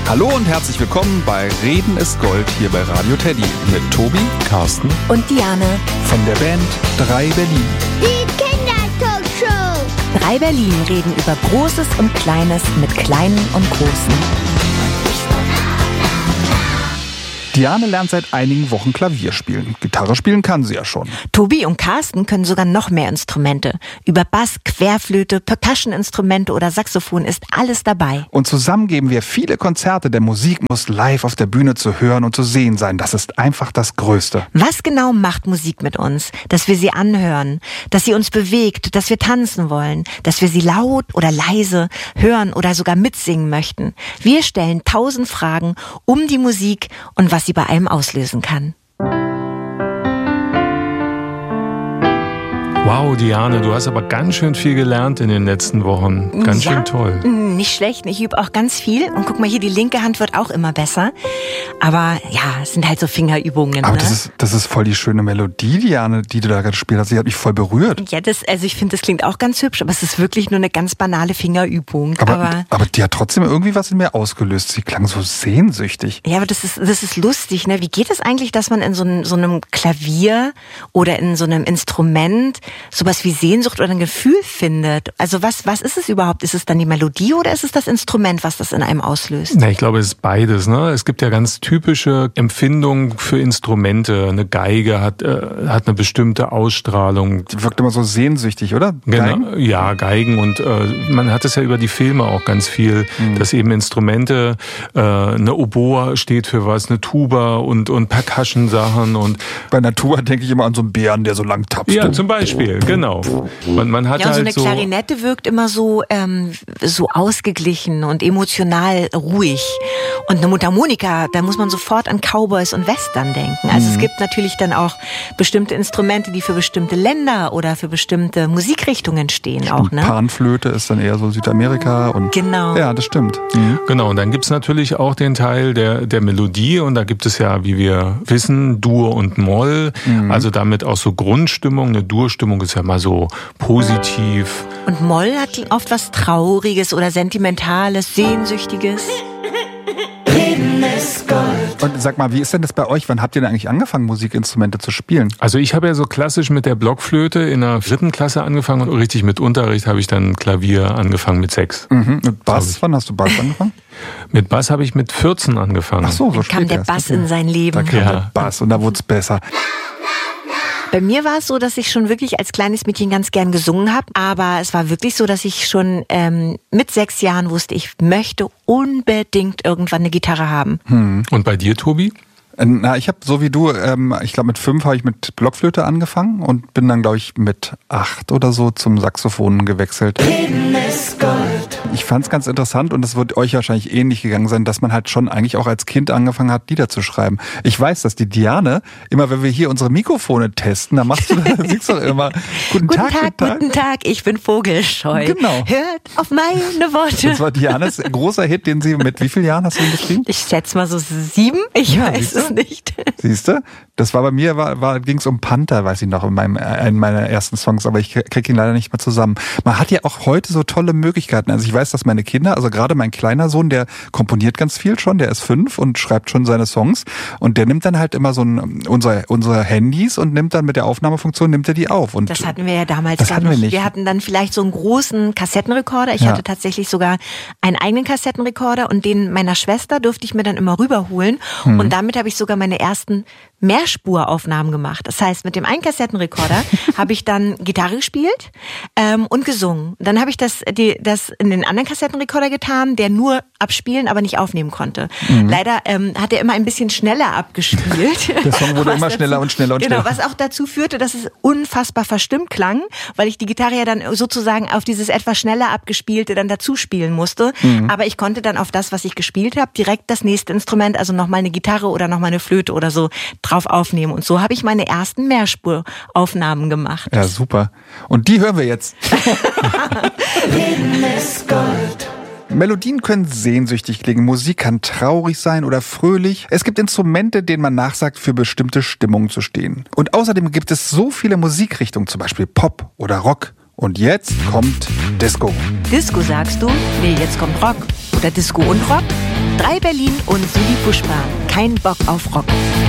Hallo und herzlich willkommen bei Reden ist Gold hier bei Radio Teddy mit Tobi, Carsten und Diane von der Band 3 Berlin. Die Kindertalkshow. 3 Berlin reden über Großes und Kleines mit Kleinen und Großen. Diane lernt seit einigen Wochen Klavier spielen. Gitarre spielen kann sie ja schon. Tobi und Carsten können sogar noch mehr Instrumente. Über Bass, Querflöte, Percussion-Instrumente oder Saxophon ist alles dabei. Und zusammen geben wir viele Konzerte. Der Musik muss live auf der Bühne zu hören und zu sehen sein. Das ist einfach das Größte. Was genau macht Musik mit uns? Dass wir sie anhören, dass sie uns bewegt, dass wir tanzen wollen, dass wir sie laut oder leise hören oder sogar mitsingen möchten. Wir stellen 1000 Fragen um die Musik und was sie bei einem auslösen kann. Wow, Diane, du hast aber ganz schön viel gelernt in den letzten Wochen. Ganz schön toll. Nicht schlecht. Ich übe auch ganz viel. Und guck mal hier, die linke Hand wird auch immer besser. Aber ja, es sind halt so Fingerübungen. Aber ne? das ist voll die schöne Melodie, Diane, die du da gerade gespielt hast. Die hat mich voll berührt. Ja, ich finde, das klingt auch ganz hübsch, aber es ist wirklich nur eine ganz banale Fingerübung. Aber die hat trotzdem irgendwie was in mir ausgelöst. Sie klang so sehnsüchtig. Ja, aber das ist lustig, ne? Wie geht es eigentlich, dass man in so einem Klavier oder in so einem Instrument sowas wie Sehnsucht oder ein Gefühl findet? Also was ist es überhaupt? Ist es dann die Melodie oder ist es das Instrument, was das in einem auslöst? Na, ich glaube, es ist beides. Ne? Es gibt ja ganz typische Empfindungen für Instrumente. Eine Geige hat eine bestimmte Ausstrahlung. Die wirkt immer so sehnsüchtig, oder? Genau. Geigen? Ja, Geigen. Und man hat es ja über die Filme auch ganz viel, dass eben Instrumente, eine Oboe steht für was, eine Tuba und Percussion-Sachen. Und bei einer Tuba denke ich immer an so einen Bären, der so lang tapst. ja, zum Beispiel, genau. Man hat Ja, und so halt eine Klarinette wirkt immer so ausgeglichen und emotional ruhig. Und eine Mundharmonika, da muss man sofort an Cowboys und Western denken. Also es gibt natürlich dann auch bestimmte Instrumente, die für bestimmte Länder oder für bestimmte Musikrichtungen stehen auch, ne? Panflöte ist dann eher so Südamerika und Genau. Ja, das stimmt. Genau, und dann gibt's natürlich auch den Teil der Melodie und da gibt es ja, wie wir wissen, Dur und Moll, also damit auch so Grundstimmung. Eine Durstimmung ist ja mal so positiv. Und Moll hat oft was Trauriges oder Sentimentales, Sehnsüchtiges. Und sag mal, wie ist denn das bei euch? Wann habt ihr denn eigentlich angefangen, Musikinstrumente zu spielen? Also ich habe ja so klassisch mit der Blockflöte in der 3. Klasse angefangen und richtig mit Unterricht habe ich dann Klavier angefangen mit 6. Mit Bass? Wann hast du Bass angefangen? Mit Bass habe ich mit 14 angefangen. Ach so Dann kam spät der erst. Bass in sein Leben. Da kam Ja. der Bass und da wurde es besser. Bei mir war es so, dass ich schon wirklich als kleines Mädchen ganz gern gesungen habe. Aber es war wirklich so, dass ich schon mit 6 Jahren wusste, ich möchte unbedingt irgendwann eine Gitarre haben. Und bei dir, Tobi? Na, ich habe so wie du, ich glaube mit 5 habe ich mit Blockflöte angefangen und bin dann, glaube ich, mit 8 oder so zum Saxophon gewechselt. Ich fand es ganz interessant und es wird euch wahrscheinlich ähnlich gegangen sein, dass man halt schon eigentlich auch als Kind angefangen hat, Lieder zu schreiben. Ich weiß, dass die Diane, immer wenn wir hier unsere Mikrofone testen, dann singst du doch immer Guten Tag, ich bin vogelscheu. Genau. Hört auf meine Worte. Das war Dianes großer Hit, den sie mit wie vielen Jahren hast du ihn geschrieben? Ich schätze mal so 7. Ich weiß siehst du? es nicht. Siehst du? Das war bei mir, ging es um Panther, weiß ich noch, in meiner ersten Songs, aber ich krieg ihn leider nicht mehr zusammen. Man hat ja auch heute so tolle Möglichkeiten. Also ich weiß, dass meine Kinder, also gerade mein kleiner Sohn, der komponiert ganz viel schon, der ist 5 und schreibt schon seine Songs und der nimmt dann halt immer so unsere Handys und nimmt dann mit der Aufnahmefunktion, nimmt er die auf. Und Das hatten wir ja damals das gar hatten wir nicht. Wir hatten dann vielleicht so einen großen Kassettenrekorder. Ich hatte tatsächlich sogar einen eigenen Kassettenrekorder und den meiner Schwester durfte ich mir dann immer rüberholen. Und damit habe ich sogar meine ersten Mehrspuraufnahmen gemacht. Das heißt, mit dem einen Kassettenrekorder habe ich dann Gitarre gespielt und gesungen. Dann habe ich das in den anderen Kassettenrekorder getan, der nur abspielen, aber nicht aufnehmen konnte. Leider hat er immer ein bisschen schneller abgespielt. Der Song wurde immer schneller und schneller und schneller. Genau, was auch dazu führte, dass es unfassbar verstimmt klang, weil ich die Gitarre ja dann sozusagen auf dieses etwas schneller abgespielte dann dazu spielen musste. Aber ich konnte dann auf das, was ich gespielt habe, direkt das nächste Instrument, also nochmal eine Gitarre oder nochmal eine Flöte oder so, drauf aufnehmen. Und so habe ich meine ersten Mehrspuraufnahmen gemacht. Ja, super. Und die hören wir jetzt. Melodien können sehnsüchtig klingen, Musik kann traurig sein oder fröhlich. Es gibt Instrumente, denen man nachsagt, für bestimmte Stimmungen zu stehen. Und außerdem gibt es so viele Musikrichtungen, zum Beispiel Pop oder Rock. Und jetzt kommt Disco. Disco sagst du? Nee, jetzt kommt Rock. Oder Disco und Rock? 3 Berlin und Sudi Pushpa. Kein Bock auf Rock.